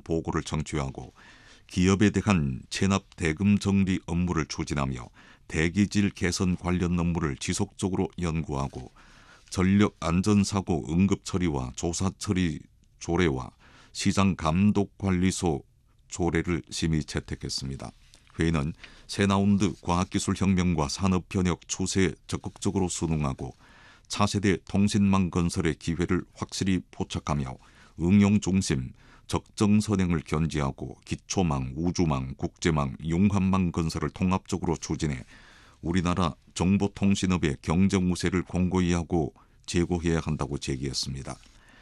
보고를 청취하고 기업에 대한 체납 대금 정리 업무를 추진하며 대기질 개선 관련 업무를 지속적으로 연구하고 전력 안전사고 응급 처리와 조사 처리 조례와 시장 감독 관리소 조례를 심의 채택했습니다. 회의는 새 라운드 과학기술혁명과 산업변혁 추세에 적극적으로 순응하고 차세대 통신망 건설의 기회를 확실히 포착하며 응용 중심, 적정 선행을 견지하고 기초망, 우주망, 국제망, 융합망 건설을 통합적으로 추진해 우리나라 정보통신업의 경쟁 우세를 공고히 하고 제고해야 한다고 제기했습니다.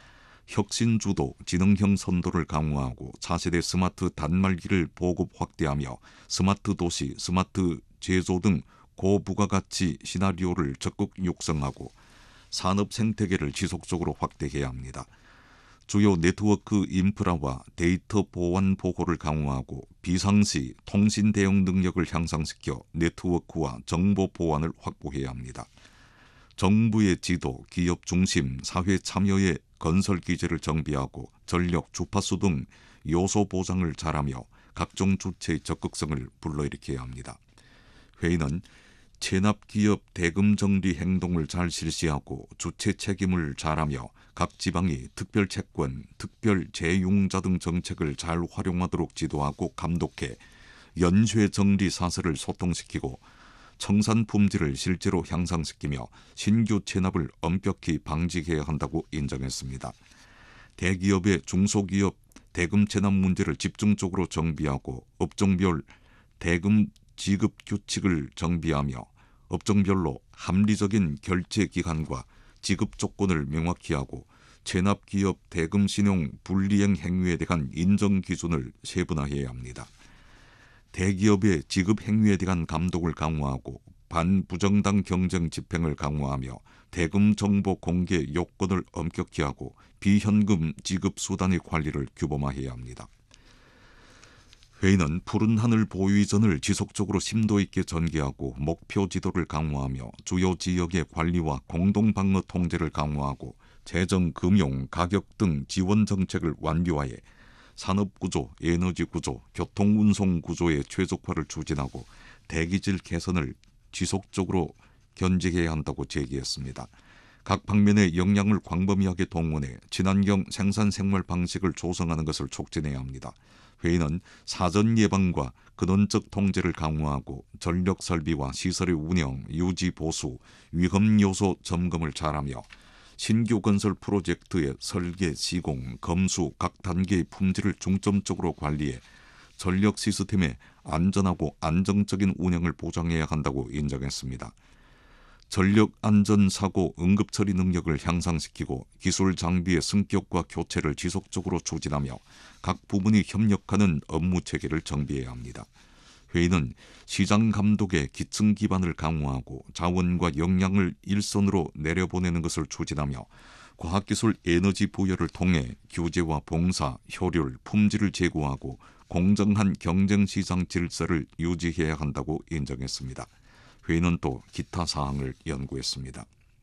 혁신주도, 지능형 선도를 강화하고 차세대 스마트 단말기를 보급 확대하며 스마트 도시, 스마트 제조 등 고부가가치 시나리오를 적극 육성하고 산업 생태계를 지속적으로 확대해야 합니다. 주요 네트워크 인프라와 데이터 보안 보호를 강화하고 비상시 통신 대응 능력을 향상시켜 네트워크와 정보 보안을 확보해야 합니다. 정부의 지도, 기업 중심, 사회 참여의 건설 기제를 정비하고 전력, 주파수 등 요소 보장을 잘하며 각종 주체의 적극성을 불러일으켜야 합니다. 회의는 체납기업 대금 정리 행동을 잘 실시하고 주체 책임을 잘하며 각 지방이 특별 채권, 특별 재융자 등 정책을 잘 활용하도록 지도하고 감독해 연쇄 정리 사슬을 소통시키고 청산 품질을 실제로 향상시키며 신규 체납을 엄격히 방지해야 한다고 인정했습니다. 대기업의 중소기업 대금 체납 문제를 집중적으로 정비하고 업종별 대금 지급 규칙을 정비하며 업종별로 합리적인 결제 기간과 지급 조건을 명확히 하고 체납기업 대금 신용 불이행 행위에 대한 인정 기준을 세분화해야 합니다. 대기업의 지급 행위에 대한 감독을 강화하고 반부정당 경쟁 집행을 강화하며 대금 정보 공개 요건을 엄격히 하고 비현금 지급 수단의 관리를 규범화해야 합니다. 회의는 푸른 하늘 보유 이전을 지속적으로 심도 있게 전개하고 목표 지도를 강화하며 주요 지역의 관리와 공동방어 통제를 강화하고 재정, 금융, 가격 등 지원 정책을 완료하여 산업구조, 에너지구조, 교통운송구조의 최적화를 추진하고 대기질 개선을 지속적으로 견지해야 한다고 제기했습니다. 각 방면의 역량을 광범위하게 동원해 친환경 생산 생활 방식을 조성하는 것을 촉진해야 합니다. 회의는 사전 예방과 근원적 통제를 강화하고 전력 설비와 시설의 운영, 유지 보수, 위험 요소 점검을 잘하며 신규 건설 프로젝트의 설계, 시공, 검수 각 단계의 품질을 중점적으로 관리해 전력 시스템의 안전하고 안정적인 운영을 보장해야 한다고 인정했습니다. 전력 안전 사고 응급 처리 능력을 향상시키고 기술 장비의 승격과 교체를 지속적으로 추진하며 각 부문이 협력하는 업무 체계를 정비해야 합니다. 회의는 시장 감독의 기층 기반을 강화하고 자원과 역량을 일선으로 내려보내는 것을 추진하며 과학기술 에너지 부여를 통해 규제와 봉사, 효율, 품질을 제고하고 공정한 경쟁시장 질서를 유지해야 한다고 인정했습니다. 회의는 또 기타 사항을 연구했습니다.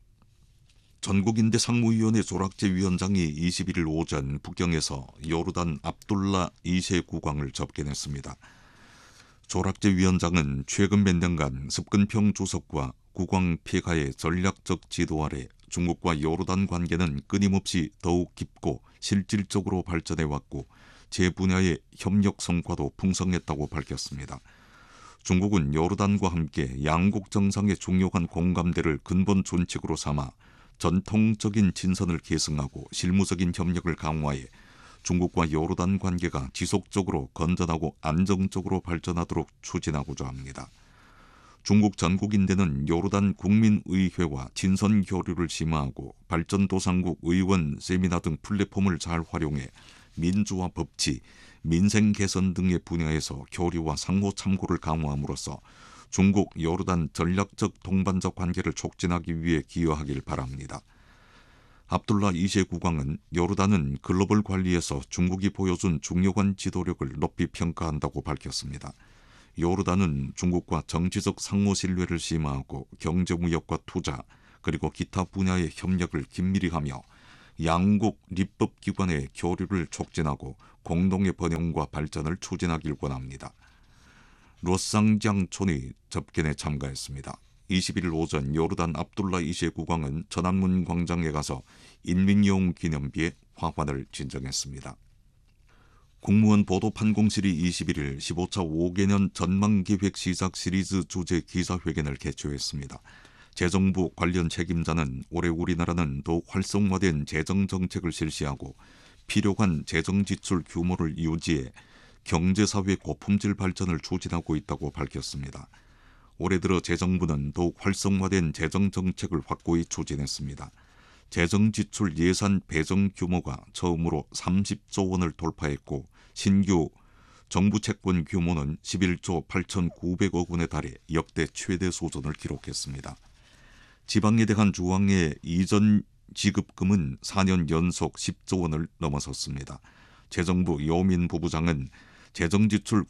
전국인대 상무위원회 조락제 위원장이 21일 오전 북경에서 요르단 압둘라 2세 국왕을 접견했습니다. 조락제 위원장은 최근 몇 년간 습근평 주석과 국왕 폐하의 전략적 지도 아래 중국과 요르단 관계는 끊임없이 더욱 깊고 실질적으로 발전해왔고 제 분야의 협력 성과도 풍성했다고 밝혔습니다. 중국은 요르단과 함께 양국 정상의 중요한 공감대를 근본 준칙으로 삼아 전통적인 친선을 계승하고 실무적인 협력을 강화해 중국과 요르단 관계가 지속적으로 건전하고 안정적으로 발전하도록 추진하고자 합니다. 중국 전국인대는 요르단 국민의회와 친선 교류를 심화하고 발전도상국 의원 세미나 등 플랫폼을 잘 활용해 민주화 법치, 민생 개선 등의 분야에서 교류와 상호 참고를 강화함으로써 중국, 요르단 전략적 동반자 관계를 촉진하기 위해 기여하길 바랍니다. 압둘라 2세 국왕은 요르단은 글로벌 관리에서 중국이 보여준 중요한 지도력을 높이 평가한다고 밝혔습니다. 요르단은 중국과 정치적 상호 신뢰를 심화하고 경제무역과 투자 그리고 기타 분야의 협력을 긴밀히 하며 양국立법기관의 교류를 촉진하고 공동의 번영과 발전을 추진하길 원합니다. 로쌍장촌이 접견에 참가했습니다. 21일 오전 요르단 압둘라 2세 국왕은 천안문 광장에 가서 인민여웅 기념비에 화환을 진정했습니다. 국무원 보도판공실이 21일 15차 5개년 전망기획 시작 시리즈 주제 기자회견을 개최했습니다. 재정부 관련 책임자는 올해 우리나라는 더욱 활성화된 재정정책을 실시하고 필요한 재정지출 규모를 유지해 경제사회 고품질 발전을 추진하고 있다고 밝혔습니다. 올해 들어 재정부는 더욱 활성화된 재정정책을 확고히 추진했습니다. 재정지출 예산 배정 규모가 처음으로 30조 원을 돌파했고 신규 정부 채권 규모는 11조 8,900억 원에 달해 역대 최대 수준을 기록했습니다. 지방에 대한 중앙의 이전 지급금은 4년 연속 10조 원을 넘어섰습니다. 재정부 여민 부부장은 재정지출